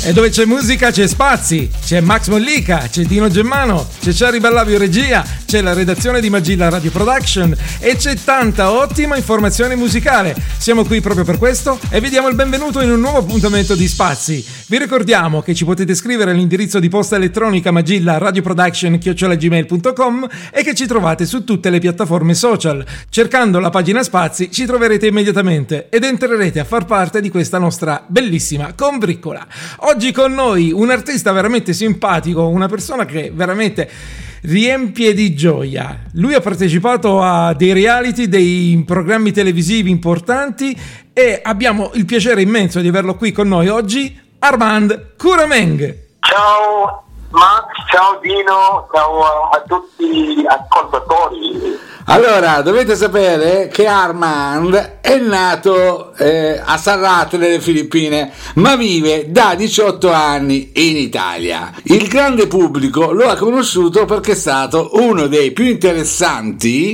E dove c'è musica c'è spazi, c'è Max Mollica, c'è Dino Gemmano, c'è Cherry Ballavio regia, c'è la redazione di Magilla Radio Production e c'è tanta ottima informazione musicale. Siamo qui proprio per questo e vi diamo il benvenuto in un nuovo appuntamento di Spazi. Vi ricordiamo che ci potete scrivere all'indirizzo di posta elettronica magillaradioproduction@gmail.com e che ci trovate su tutte le piattaforme social. Cercando la pagina Spazi ci troverete immediatamente ed entrerete a far parte di questa nostra bellissima combriccola. Oggi con noi un artista veramente simpatico, una persona che veramente riempie di gioia. Lui ha partecipato a dei reality, dei programmi televisivi importanti e abbiamo il piacere immenso di averlo qui con noi oggi, Armand Courameng. Ciao Max, ciao Dino, ciao a tutti gli ascoltatori. Allora, dovete sapere che Armand è nato a Sarate nelle Filippine, ma vive da 18 anni in Italia. Il grande pubblico lo ha conosciuto perché è stato uno dei più interessanti